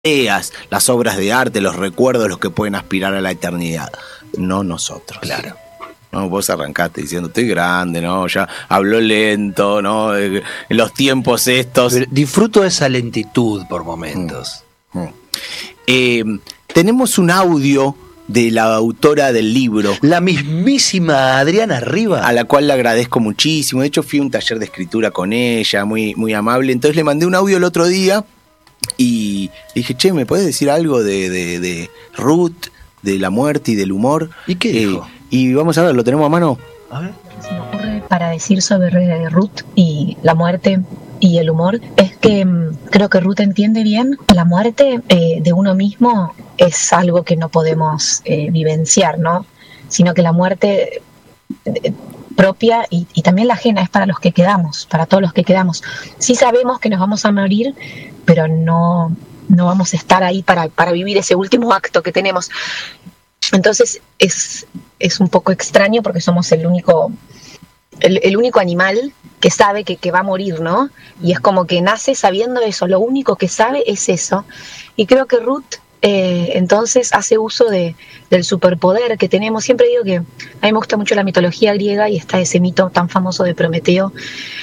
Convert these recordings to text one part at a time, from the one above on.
ideas, las obras de arte, los recuerdos, los que pueden aspirar a la eternidad, no nosotros. Claro. No, vos arrancaste diciendo, estoy grande, ¿no? Ya habló lento, ¿no? En los tiempos estos. Pero disfruto esa lentitud por momentos. Tenemos un audio de la autora del libro. La mismísima Adriana Riva. A la cual le agradezco muchísimo. De hecho, fui a un taller de escritura con ella, muy, muy amable. Entonces le mandé un audio el otro día y dije, che, ¿me podés decir algo de Ruth, de la muerte y del humor? ¿Y qué dijo? Y vamos a ver, ¿lo tenemos a mano? A ver. Lo que se me ocurre para decir sobre Ruth y la muerte y el humor es que creo que Ruth entiende bien que la muerte de uno mismo es algo que no podemos vivenciar, ¿no? Sino que la muerte propia y también la ajena es para los que quedamos, para todos los que quedamos. Sí sabemos que nos vamos a morir, pero no vamos a estar ahí para vivir ese último acto que tenemos. Entonces es un poco extraño porque somos el único animal que sabe que va a morir, ¿no? Y es como que nace sabiendo eso, lo único que sabe es eso. Y creo que Ruth entonces hace uso del superpoder que tenemos. Siempre digo que a mí me gusta mucho la mitología griega y está ese mito tan famoso de Prometeo,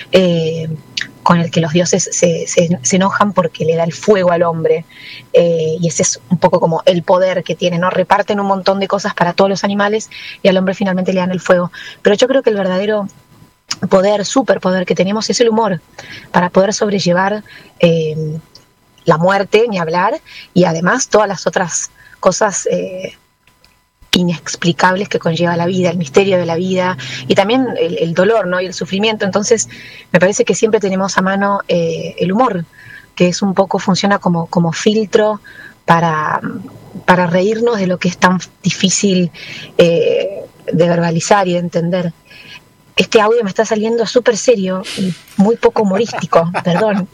con el que los dioses se enojan porque le da el fuego al hombre, y ese es un poco como el poder que tiene, ¿no? Reparten un montón de cosas para todos los animales y al hombre finalmente le dan el fuego. Pero yo creo que el verdadero superpoder que tenemos es el humor, para poder sobrellevar la muerte, ni hablar, y además todas las otras cosas inexplicables que conlleva la vida, el misterio de la vida y también el dolor, ¿no? Y el sufrimiento. Entonces me parece que siempre tenemos a mano el humor, que es un poco, funciona como filtro para reírnos de lo que es tan difícil de verbalizar y de entender. Este audio me está saliendo súper serio y muy poco humorístico, perdón.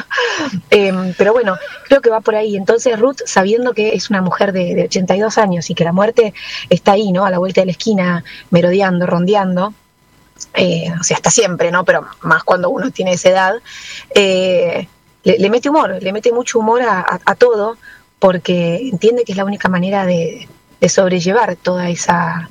Pero bueno, creo que va por ahí. Entonces Ruth, sabiendo que es una mujer de 82 años y que la muerte está ahí, ¿no? A la vuelta de la esquina, merodeando, rondeando, o sea, está siempre, ¿no? Pero más cuando uno tiene esa edad, le mete humor, le mete mucho humor a todo, porque entiende que es la única manera de sobrellevar toda esa...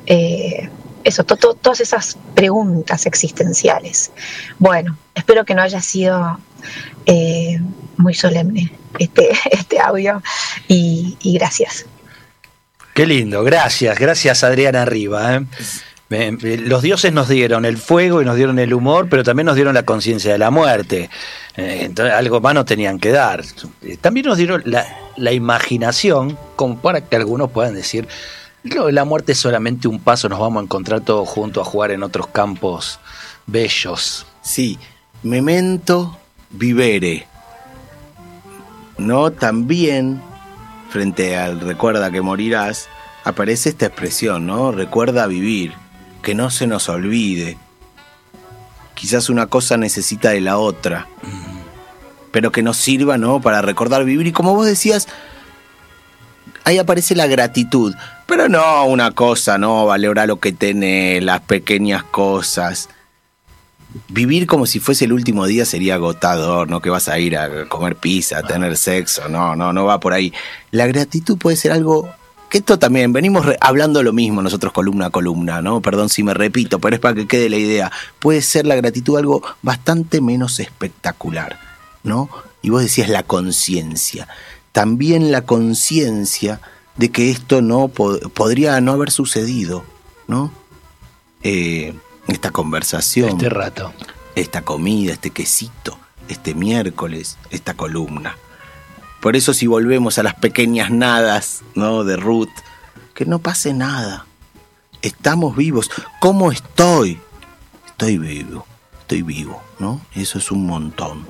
todas esas preguntas existenciales. Bueno, espero que no haya sido muy solemne este audio y gracias. Qué lindo, gracias Adriana Riva. Los dioses nos dieron el fuego y nos dieron el humor, pero también nos dieron la conciencia de la muerte. Entonces algo más nos tenían que dar. También nos dieron la imaginación, como para que algunos puedan decir, la muerte es solamente un paso, nos vamos a encontrar todos juntos a jugar en otros campos bellos. Sí, memento vivere. No, también, frente al recuerda que morirás, aparece esta expresión, ¿no? Recuerda vivir, que no se nos olvide. Quizás una cosa necesita de la otra, pero que nos sirva, ¿no? Para recordar vivir. Y como vos decías, ahí aparece la gratitud. Pero no una cosa, no, valorar lo que tenés, las pequeñas cosas. Vivir como si fuese el último día sería agotador, no que vas a ir a comer pizza, a tener sexo, no va por ahí. La gratitud puede ser algo, que esto también, venimos hablando lo mismo nosotros columna a columna, ¿no? Perdón si me repito, pero es para que quede la idea. Puede ser la gratitud algo bastante menos espectacular, ¿no? Y vos decías la conciencia. También la conciencia de que esto no podría no haber sucedido, ¿no? Esta conversación, este rato, esta comida, este quesito, este miércoles, esta columna. Por eso, si volvemos a las pequeñas nadas, ¿no? De Ruth, que no pase nada. Estamos vivos. ¿Cómo estoy? Estoy vivo, ¿no? Eso es un montón.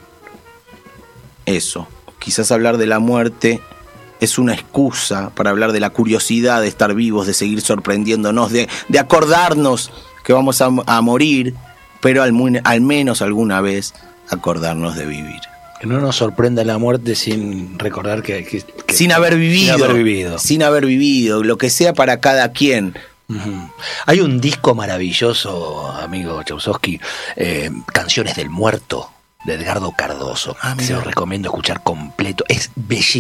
Eso. Quizás hablar de la muerte es una excusa para hablar de la curiosidad de estar vivos, de seguir sorprendiéndonos, de acordarnos que vamos a morir, pero al menos alguna vez acordarnos de vivir. Que no nos sorprenda la muerte sin recordar que sin haber vivido, lo que sea para cada quien. Uh-huh. Hay un disco maravilloso, amigo Chaussowski, Canciones del Muerto, de Edgardo Cardoso. Se lo recomiendo escuchar completo, es bellísimo.